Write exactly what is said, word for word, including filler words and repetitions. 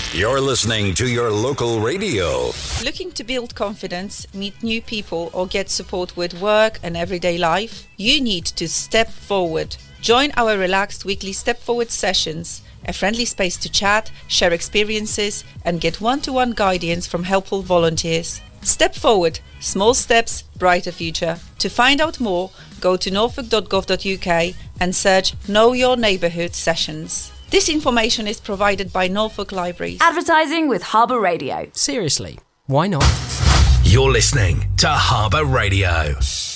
You're listening to your local radio. Looking to build confidence, meet new people, or get support with work and everyday life? You need to step forward. Join our relaxed weekly Step Forward sessions, a friendly space to chat, share experiences, and get one-to-one guidance from helpful volunteers. Step Forward. Small steps, brighter future. To find out more, go to norfolk dot gov dot U K and search Know Your Neighbourhood sessions. This information is provided by Norfolk Libraries. Advertising with Harbour Radio. Seriously, why not? You're listening to Harbour Radio.